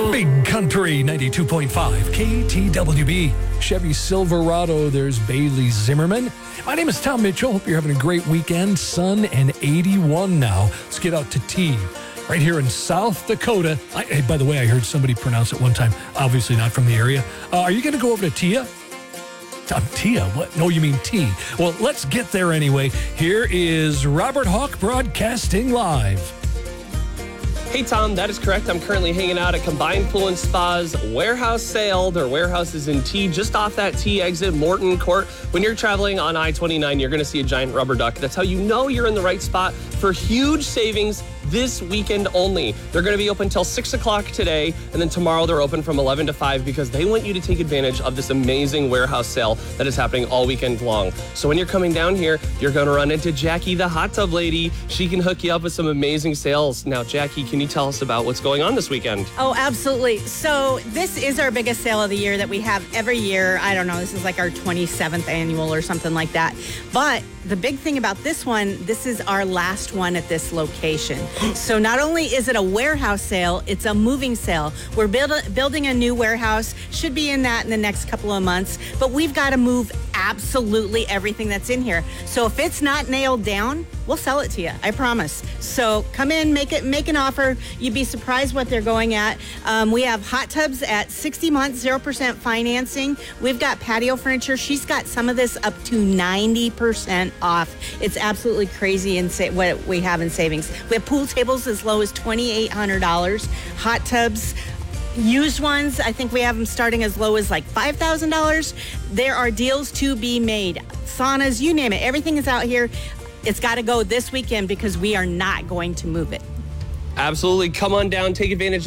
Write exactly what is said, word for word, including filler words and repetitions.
Big Country ninety-two point five K T W B. Chevy Silverado, there's Bailey Zimmerman. My name is Tom Mitchell. Hope you're having a great weekend. Sun and eighty-one now. Let's get out to T. Right here in South Dakota. I, hey, by the way, I heard somebody pronounce it one time. Obviously not from the area. Uh, are you going to go over to Tia? Um, Tia? What? No, you mean T. Well, let's get there anyway. Here is Robert Hawk broadcasting live. Hey, Tom, that is correct. I'm currently hanging out at Combined Pool and Spa's warehouse sale. Their warehouse is in T, just off that T exit, Morton Court. When you're traveling on I twenty-nine, you're going to see a giant rubber duck. That's how you know you're in the right spot for huge savings this weekend only. They're going to be open till six o'clock today, and then tomorrow they're open from eleven to five because they want you to take advantage of this amazing warehouse sale that is happening all weekend long. So when you're coming down here, you're going to run into Jackie, the hot tub lady. She can hook you up with some amazing sales. Now, Jackie, can you tell us about what's going on this weekend? Oh, absolutely. So this is our biggest sale of the year that we have every year. I don't know, this is like our twenty-seventh annual or something like that. But the big thing about this one, this is our last one at this location. So not only is it a warehouse sale, it's a moving sale. We're build, building a new warehouse, should be in that in the next couple of months, but we've got to move absolutely everything that's in here. So if it's not nailed down, we'll sell it to you, I promise. So come in, make it, make an offer. You'd be surprised what they're going at. Um, we have hot tubs at sixty months, zero percent financing. We've got patio furniture. She's got some of this up to ninety percent off. It's absolutely crazy in sa- what we have in savings. We have pool tables as low as twenty-eight hundred dollars. Hot tubs, used ones, I think we have them starting as low as like five thousand dollars. There are deals to be made. Saunas, you name it. Everything is out here. It's got to go this weekend because we are not going to move it. Absolutely. Come on down, take advantage